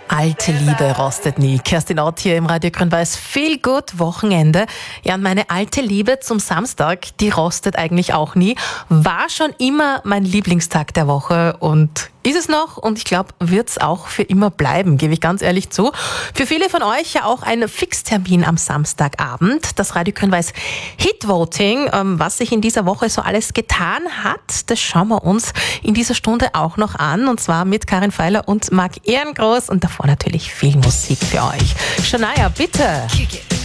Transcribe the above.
Alte Liebe rostet nie. Kerstin Ott hier im Radio Grün-Weiß. Feel Good Wochenende. Ja, und meine alte Liebe zum Samstag, die rostet eigentlich auch nie. War schon immer mein Lieblingstag der Woche und ist es noch, und ich glaube, wird es auch für immer bleiben, gebe ich ganz ehrlich zu. Für viele von euch ja auch ein Fixtermin am Samstagabend, das Radio Grün-Weiß Hit-Voting. Was sich in dieser Woche so alles getan hat, das schauen wir uns in dieser Stunde auch noch an, und zwar mit Karin Feiler und Marc Ehrengroß und davor natürlich viel Musik für euch. Shania, bitte! Kick it.